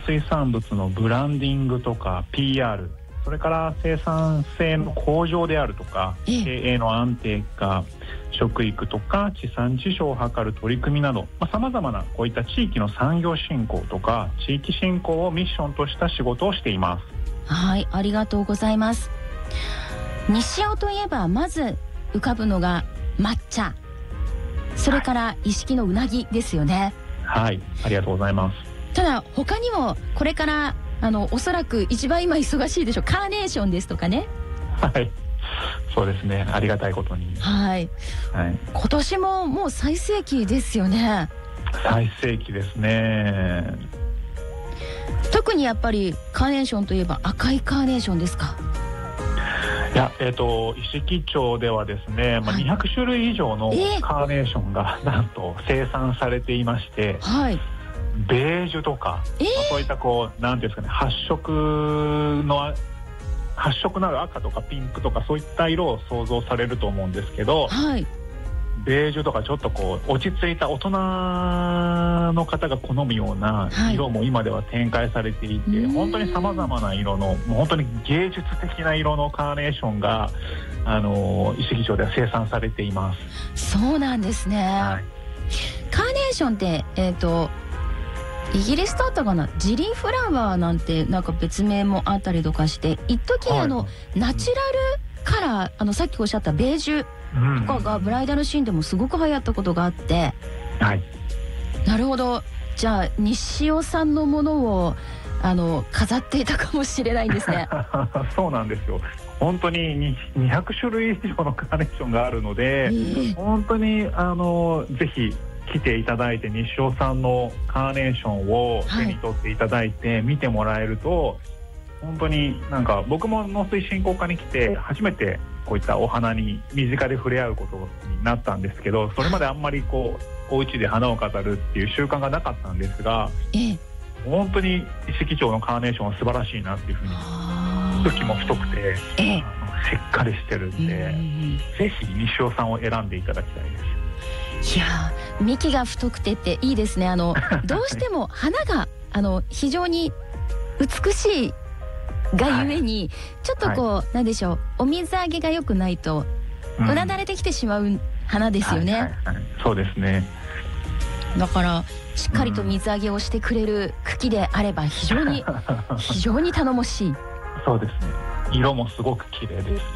水産物のブランディングとか PR、 それから生産性の向上であるとか、経営の安定化、食育とか地産地消を図る取り組みなど、さまざまなこういった地域の産業振興とか地域振興をミッションとした仕事をしています。 はい、ありがとうございます。西尾といえばまず浮かぶのが抹茶、それから一色のうなぎですよね。 はい、ありがとうございます。 ただ他にもこれからおそらく一番今忙しいでしょう、カーネーションですとかね。 はい、そうですね、ありがたいことに。 はい、はい、今年ももう最盛期ですよね。 最盛期ですね。 特にやっぱりカーネーションといえば赤いカーネーションですか？ いや、石木町ではですね、200種類以上のカーネーションがなんと生産されていまして、 はい、 ベージュとか、そういったなんていうんですかね、発色のある赤とかピンクとかそういった色を想像されると思うんですけど、 はい、 ベージュとかちょっと落ち着いた大人の方が好むような色も今では展開されていて、本当にさまざまな色の、もう本当に芸術的な色のカーネーションが石木町では生産されています。 そうなんですね、はい、カーネーションってイギリスだったかな、ジリーフラワーなんてなんか別名もあったりとかして、一時ナチュラルカラー、さっきおっしゃったベージュとかがブライダルシーンでもすごく流行ったことがあって、 はい、なるほど、じゃあ西尾さんのものを飾っていたかもしれないんですね。 そうなんですよ。本当に200種類以上のカーネーションがあるので、本当にぜひ来ていただいて西尾さんのカーネーションを手に取っていただいて見てもらえると、本当になんか僕も農水振興課に来て初めてこういったお花に身近で触れ合うことになったんですけど、それまであんまりお家で花を飾るっていう習慣がなかったんですが、本当に石木町のカーネーションは素晴らしいなっていうふうに、茎も太くてしっかりしてるんで、ぜひ西尾さんを選んでいただきたいです。 いやー、幹が太くてっていいですね。どうしても花が非常に美しいがゆえに、ちょっとなんでしょう、お水あげが良くないとうなだれてきてしまう花ですよね。 そうですね。 だからしっかりと水あげをしてくれる茎であれば非常に頼もしい。 そうですね。色もすごく綺麗ですし、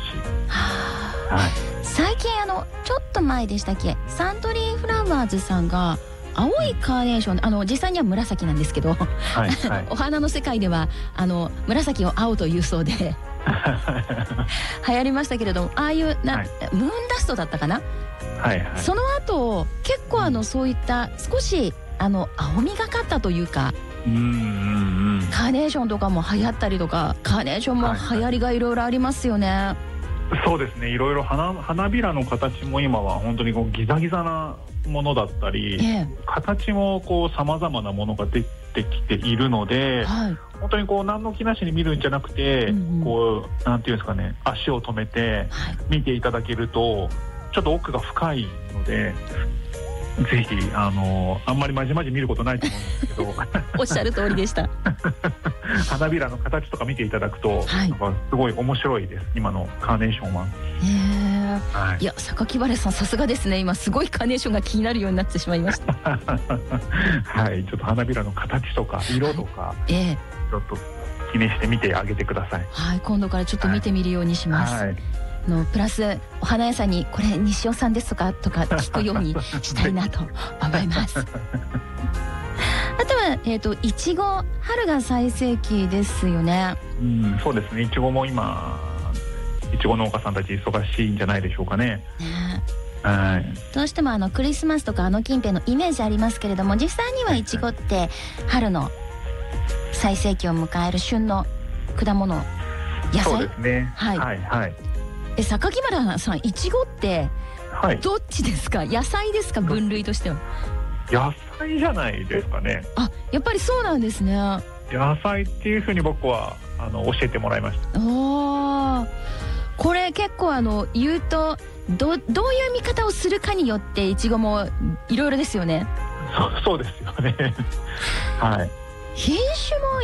最近ちょっと前でしたっけ、サントリーフラワーズさんが青いカーネーション、実際には紫なんですけど、お花の世界では紫を青というそうで流行りましたけれども、ああいうムーンダストだったかな、その後結構そういった少し青みがかったというか、カーネーションとかも流行ったりとか、カーネーションも流行りがいろいろありますよね。 そうですね、いろいろ花びらの形も今は本当にギザギザなものだったり、形も様々なものが出てきているので、本当に何の気なしに見るんじゃなくて、なんていうんですかね、足を止めて見ていただけるとちょっと奥が深いので、ぜひあんまりまじまじ見ることないと思うんですけどおっしゃる通りでした花びらの形とか見ていただくと、なんかすごい面白いです、今のカーネーションは。いや、榊原さんさすがですね。今すごいカーネーションが気になるようになってしまいましたはい、ちょっと花びらの形とか色とか、ちょっと気にして見てあげてください。 はい、今度からちょっと見てみるようにします。プラスお花屋さんにこれ西尾さんですとか聞くようにしたいなと思いますあとはいちご、春が最盛期ですよね。 そうですね、いちごも今いちご農家さんたち忙しいんじゃないでしょうかね。 どうしてもクリスマスとか近辺のイメージありますけれども、実際にはいちごって春の最盛期を迎える旬の果物、野菜。 そうですね。 榊原さん、いちごってどっちですか？野菜ですか？分類としては野菜じゃないですかね。 やっぱりそうなんですね。 野菜っていうふうに僕は教えてもらいました。 これ結構言うとどういう見方をするかによっていちごもいろいろですよね。 そうですよね品種も